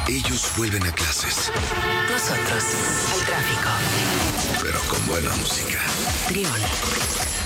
Ellos vuelven a clases. Nosotros, al tráfico. Pero con buena música. Trión.